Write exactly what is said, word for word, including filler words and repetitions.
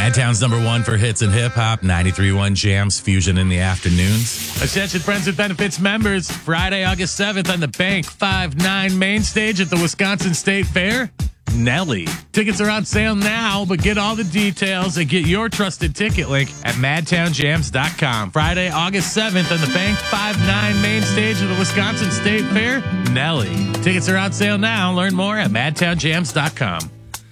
Madtown's number one for hits and hip hop, ninety-three point one Jams, Fusion in the afternoons. Attention friends with benefits members, Friday, August seventh on the Bank five nine main stage at the Wisconsin State Fair. Nelly. Tickets are on sale now, but get all the details and get your trusted ticket link at madtown jams dot com. Friday, August seventh on the Bank five nine main stage of the Wisconsin State Fair. Nelly. Tickets are on sale now. Learn more at madtown jams dot com.